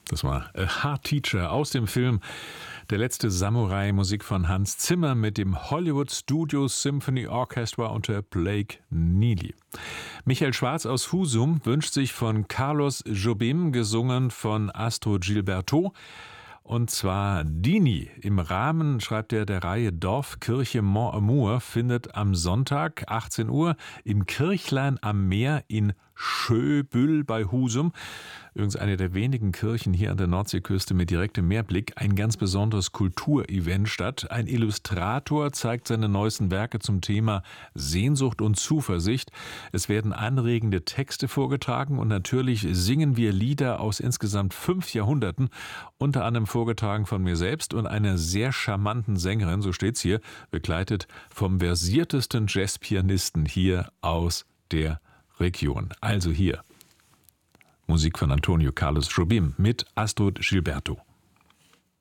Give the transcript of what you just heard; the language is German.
Das war A Hard Teacher aus dem Film Der letzte Samurai, Musik von Hans Zimmer mit dem Hollywood Studios Symphony Orchestra unter Blake Neely. Michael Schwarz aus Husum wünscht sich von Carlos Jobim, gesungen von Astrud Gilberto, und zwar Dini. Im Rahmen, schreibt er, der Reihe Dorfkirche Mont-Amour findet am Sonntag 18 Uhr im Kirchlein am Meer in Schöbüll bei Husum, übrigens eine der wenigen Kirchen hier an der Nordseeküste mit direktem Meerblick, ein ganz besonderes Kulturevent statt. Ein Illustrator zeigt seine neuesten Werke zum Thema Sehnsucht und Zuversicht. Es werden anregende Texte vorgetragen und natürlich singen wir Lieder aus insgesamt 5 Jahrhunderten, unter anderem vorgetragen von mir selbst und einer sehr charmanten Sängerin, so steht's hier, begleitet vom versiertesten Jazzpianisten hier aus der Region. Also hier Musik von Antonio Carlos Jobim mit Astrud Gilberto.